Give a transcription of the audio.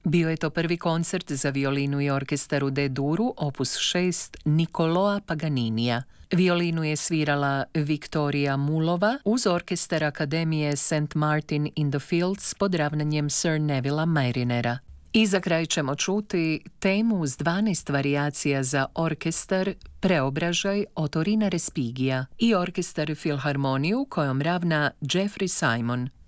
Bio je to prvi koncert za violinu i orkestar u D-duru, opus 6 Niccolò Paganinija. Violinu je svirala Viktorija Mulova uz orkestar Akademije St. Martin in the Fields pod ravnanjem Sir Nevilla Marinera. I za kraj ćemo čuti temu uz 12 varijacija za orkestar Preobražaj Otorina Respigija i orkestar Filharmoniju kojom ravna Jeffrey Simon.